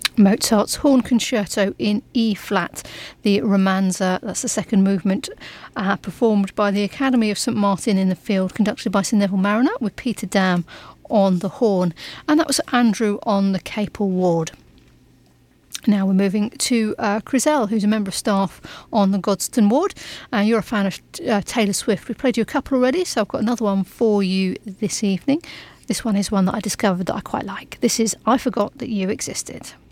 Mozart's Horn Concerto in E-flat, the Romanza, that's the second movement, performed by the Academy of St Martin in the Field, conducted by Sir Neville Mariner, with Peter Dam on the horn. And that was Andrew on the Capel Ward. Now we're moving to Crizell, who's a member of staff on the Godstone Ward. You're a fan of Taylor Swift. We played you a couple already, so I've got another one for you this evening. This one is one that I discovered that I quite like. This is I Forgot That You Existed.